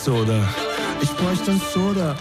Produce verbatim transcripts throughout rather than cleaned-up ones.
Soda. Ich bräuchte Soda.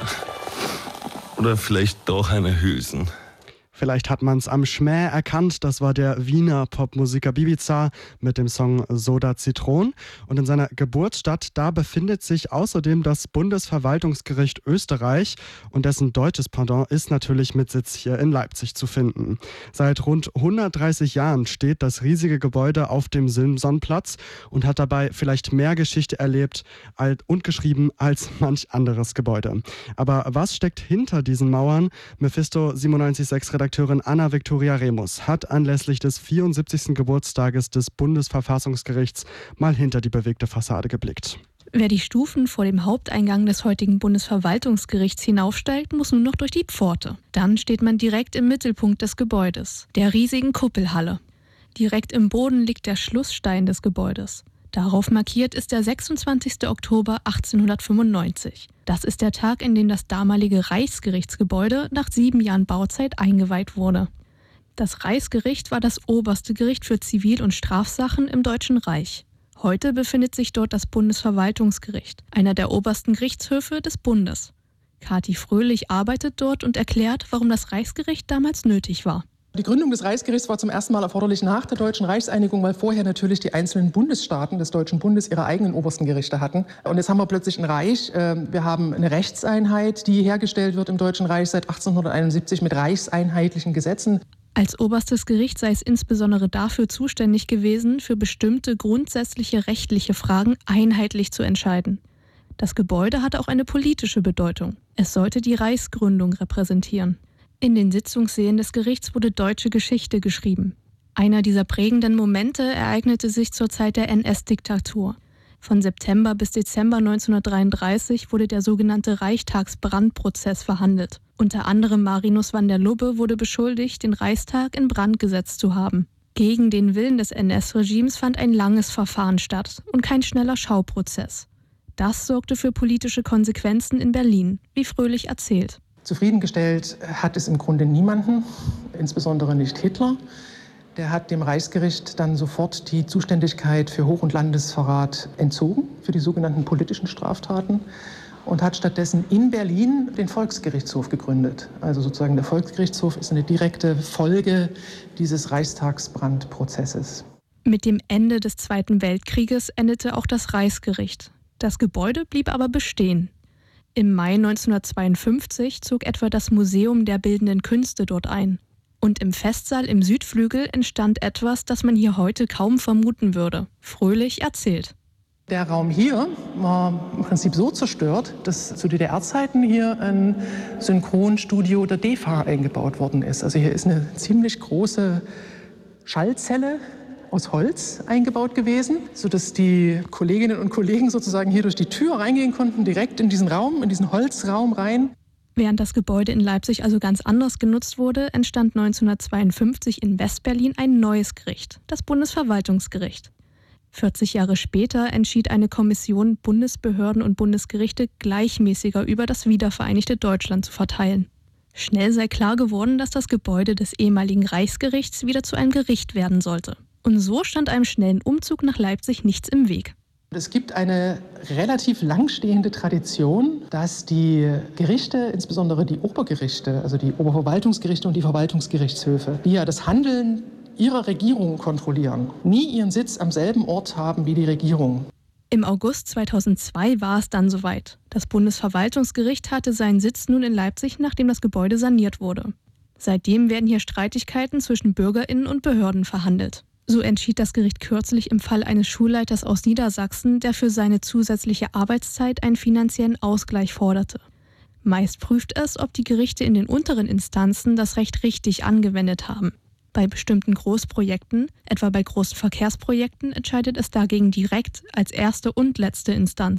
Oder vielleicht doch eine Hülsen. Vielleicht hat man es am Schmäh erkannt, das war der Wiener Popmusiker Bibiza mit dem Song Soda Zitron. Und in seiner Geburtsstadt, da befindet sich außerdem das Bundesverwaltungsgericht Österreich und dessen deutsches Pendant ist natürlich mit Sitz hier in Leipzig zu finden. Seit rund hundertdreißig Jahren steht das riesige Gebäude auf dem Simsonplatz und hat dabei vielleicht mehr Geschichte erlebt und geschrieben als manch anderes Gebäude. Aber was steckt hinter diesen Mauern? Mephisto siebenundneunzig Komma sechs Redakteurin Anna Viktoria Remus hat anlässlich des vierundsiebzigsten Geburtstages des Bundesverfassungsgerichts mal hinter die bewegte Fassade geblickt. Wer die Stufen vor dem Haupteingang des heutigen Bundesverwaltungsgerichts hinaufsteigt, muss nur noch durch die Pforte. Dann steht man direkt im Mittelpunkt des Gebäudes, der riesigen Kuppelhalle. Direkt im Boden liegt der Schlussstein des Gebäudes. Darauf markiert ist der sechsundzwanzigster Oktober achtzehnhundertfünfundneunzig. Das ist der Tag, in dem das damalige Reichsgerichtsgebäude nach sieben Jahren Bauzeit eingeweiht wurde. Das Reichsgericht war das oberste Gericht für Zivil- und Strafsachen im Deutschen Reich. Heute befindet sich dort das Bundesverwaltungsgericht, einer der obersten Gerichtshöfe des Bundes. Kathi Fröhlich arbeitet dort und erklärt, warum das Reichsgericht damals nötig war. Die Gründung des Reichsgerichts war zum ersten Mal erforderlich nach der Deutschen Reichseinigung, weil vorher natürlich die einzelnen Bundesstaaten des Deutschen Bundes ihre eigenen obersten Gerichte hatten. Und jetzt haben wir plötzlich ein Reich. Wir haben eine Rechtseinheit, die hergestellt wird im Deutschen Reich seit achtzehnhunderteinundsiebzig mit reichseinheitlichen Gesetzen. Als oberstes Gericht sei es insbesondere dafür zuständig gewesen, für bestimmte grundsätzliche rechtliche Fragen einheitlich zu entscheiden. Das Gebäude hatte auch eine politische Bedeutung. Es sollte die Reichsgründung repräsentieren. In den Sitzungssälen des Gerichts wurde deutsche Geschichte geschrieben. Einer dieser prägenden Momente ereignete sich zur Zeit der N S-Diktatur. Von September bis Dezember neunzehnhundertdreiunddreißig wurde der sogenannte Reichstagsbrandprozess verhandelt. Unter anderem Marinus van der Lubbe wurde beschuldigt, den Reichstag in Brand gesetzt zu haben. Gegen den Willen des N S-Regimes fand ein langes Verfahren statt und kein schneller Schauprozess. Das sorgte für politische Konsequenzen in Berlin, wie Fröhlich erzählt. Zufriedengestellt hat es im Grunde niemanden, insbesondere nicht Hitler. Der hat dem Reichsgericht dann sofort die Zuständigkeit für Hoch- und Landesverrat entzogen, für die sogenannten politischen Straftaten, und hat stattdessen in Berlin den Volksgerichtshof gegründet. Also sozusagen der Volksgerichtshof ist eine direkte Folge dieses Reichstagsbrandprozesses. Mit dem Ende des Zweiten Weltkrieges endete auch das Reichsgericht. Das Gebäude blieb aber bestehen. Im Mai neunzehnhundertzweiundfünfzig zog etwa das Museum der Bildenden Künste dort ein. Und im Festsaal im Südflügel entstand etwas, das man hier heute kaum vermuten würde. Fröhlich erzählt. Der Raum hier war im Prinzip so zerstört, dass zu D D R-Zeiten hier ein Synchronstudio der D E F A eingebaut worden ist. Also hier ist eine ziemlich große Schallzelle aus Holz eingebaut gewesen, sodass die Kolleginnen und Kollegen sozusagen hier durch die Tür reingehen konnten, direkt in diesen Raum, in diesen Holzraum rein. Während das Gebäude in Leipzig also ganz anders genutzt wurde, entstand neunzehnhundertzweiundfünfzig in Westberlin ein neues Gericht, das Bundesverwaltungsgericht. vierzig Jahre später entschied eine Kommission, Bundesbehörden und Bundesgerichte gleichmäßiger über das wiedervereinigte Deutschland zu verteilen. Schnell sei klar geworden, dass das Gebäude des ehemaligen Reichsgerichts wieder zu einem Gericht werden sollte. Und so stand einem schnellen Umzug nach Leipzig nichts im Weg. Es gibt eine relativ langstehende Tradition, dass die Gerichte, insbesondere die Obergerichte, also die Oberverwaltungsgerichte und die Verwaltungsgerichtshöfe, die ja das Handeln ihrer Regierung kontrollieren, nie ihren Sitz am selben Ort haben wie die Regierung. Im August zweitausendzwei war es dann soweit. Das Bundesverwaltungsgericht hatte seinen Sitz nun in Leipzig, nachdem das Gebäude saniert wurde. Seitdem werden hier Streitigkeiten zwischen BürgerInnen und Behörden verhandelt. So entschied das Gericht kürzlich im Fall eines Schulleiters aus Niedersachsen, der für seine zusätzliche Arbeitszeit einen finanziellen Ausgleich forderte. Meist prüft es, ob die Gerichte in den unteren Instanzen das Recht richtig angewendet haben. Bei bestimmten Großprojekten, etwa bei großen Verkehrsprojekten, entscheidet es dagegen direkt als erste und letzte Instanz.